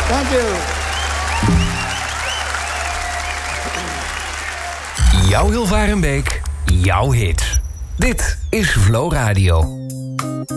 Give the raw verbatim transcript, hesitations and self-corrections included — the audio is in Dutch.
Thank you. Jouw Hilvarenbeek, jouw hit. Dit is Flow Radio.